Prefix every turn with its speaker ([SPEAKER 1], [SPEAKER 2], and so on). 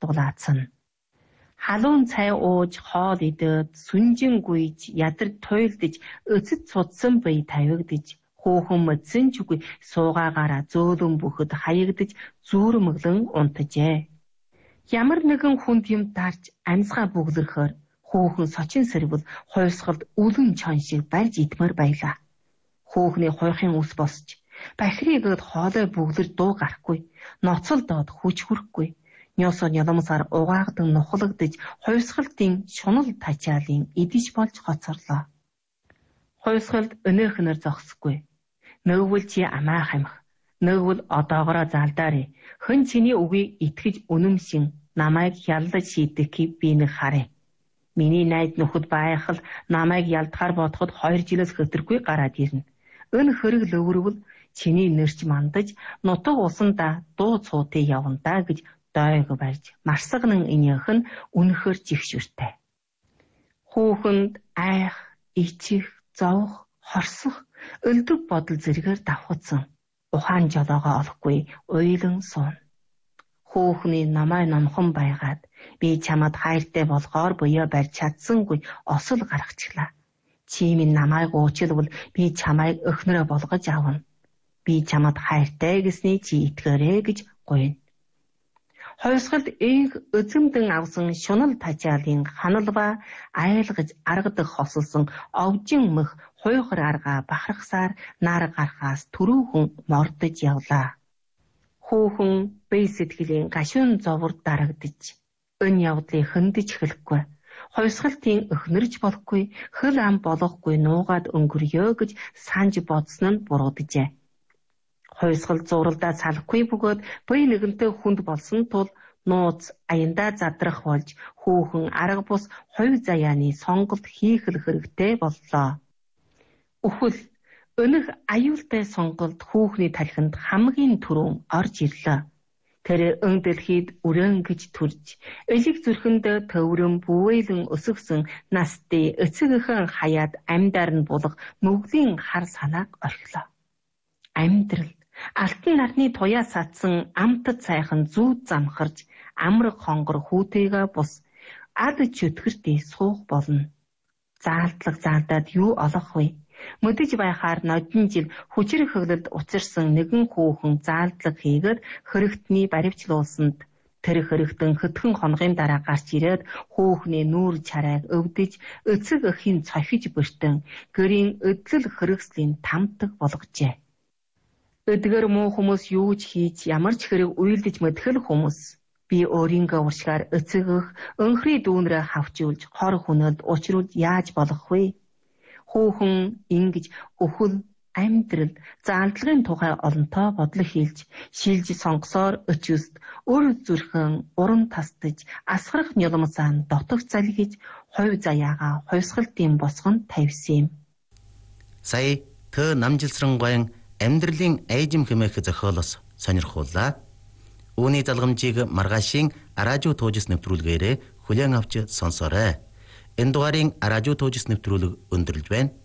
[SPEAKER 1] дулаацсан. Халуун цай ууж хоол идээд сүнжин гүйж ядар туйлдж эцэд цудсан бие тавигдж хүүхэн мөдсөн ч үгүй суугаагаараа зөөлөн бүхэд хаягдж зүүрмэглэн унтжээ. Ямар нэгэн хүнд юм дарж амьсгаа бүглэрхээр хүүхэн сочин сэрвэл хойсголд үлэн чон шиг барьж идмээр байлаа. Хүүхний хойхын ус босч бахирыгэд хоолой бүглэр дуу гарахгүй, ноцол доод хүч хүрхгүй. Нёсоо нялмсаар угаагдан нухлагдж хойсголтын шунал тачаалын идэж болж хоцорлоо. Хойсголд өнөөхнөр зогсохгүй. Нөгөвөл чи амаа хамх. Нөгөвөл одоогороо заалдаарэ. Хэн чиний үгийг итгэж үнэмшин намайг хяллаж шийдэхийг би нэг харъя. Миний найд нөхөд байхал намайг ялдахаар бодоход 2 жилээс хөтөргүй гараад ирнэ. Өн хөрөг лөврөвл чиний нэрч мандаж нутаг усанда дуу цуутыг явна даа гэж дойг барьж марсагнан инех нь үнэхэр жигшүртэй. Хүүхэнд айх, ичих, зовх, хорсох, өлдөг бодол зэргээр давхацсан. Ухаан жолоогоо олохгүй уйлан суун. Хүүхний намай номхон байгаад би чамд хайртай болгоор буяа барьж чадсангүй осол гаргачихлаа. Чи минь намайг уучлвал би чамайг өхнөрөө болгож авна. Би чамд хайртай гэсний чи итгээрэй гэж гуйна. Хойсголд энх özөмдөн авсан шунал тачаалын ханалва айлгаж аргадах хосолсон овжин мөх хуйхар арга бахархсаар нар гарахаас түрүүхэн мордож явлаа. Хүүхэн бие сэтгэлийн гашуун зовор дарагдж өн явдлыг хөндөж эхлэхгүй. Хойсголтын өхнөрж болохгүй, хөл ам болохгүй нуугаад өнгөрьё гэж санж бодсон нь буруудэжээ. Хойсгол зуралдаа салахгүй бөгөөд бие нэгэнтэй хүнд болсон тул нууц аяндаа задрах болж хүүхэн арга бус хувь заяаны сонголт хийх хэрэгтэй боллоо. Үхэл өнөх аюултай сонголт хүүхний тархинд хамгийн түрүүн орж ирлээ. Тэр өн дэлхийд үрэн гэж төрж, элэг зүрхэнд төврөн бүвээлэн өсөвсөн насти эцэгхэн хаяад амьдаар нь булах нүглийн хар санааг орхилоо. Амьдрал алтан нарны туяа сатсан амтд сайхан зүүд замхарж амраг хонгор хүүтэйгээ бус ад чөтгөртий суух болно. Заалдлаг заалдаад юу олох вэ? Мэдэж байхаар нодон жил хүчрэх хөглөлд учирсан нэгэн хүүхэн заалдлаг хийгээд хөрөгтний баривчлуулсанд тэр хөрөгтөн хөтгөн хоногийн дараа гарч ирээд хүүхний нүүр чарайг өвдөж эцэг эхийн цохиж бөртөн гэрийн өдлөл хөрөгслийн тамтаг болгожээ. Эдгээр муу хүмүүс юу ч хийж ямар ч хэрэг уйлдэж мэдхэл хүмүүс би өөрийнхөө уршгаар эцэгэх өнхрий дүүнрээ хавчуулж хор хүнэлд учруулж яаж болох вэ? Хүүхэн ингэж өхөл амьдрал заалдлагын тухай олонтоо бодлого хийлж шилж сонгосоор өчөст өр зүрхэн уран тастаж асгарах нялмсаан дотогц залгиж хувь заяагаа хувьсгалтын босгонд тавьсан юм.
[SPEAKER 2] Сая тө намжилсрангуйн амьдралын айжим хэмээх зохиолоос сонирхууллаа. Үүний залгамжийг маргаашийн радио туужис нэвтрүүлгээрээ хүлээн авч сонсоорой. Энэ дугаарыг радио туужис нэвтрүүлэг өндөрлж байна.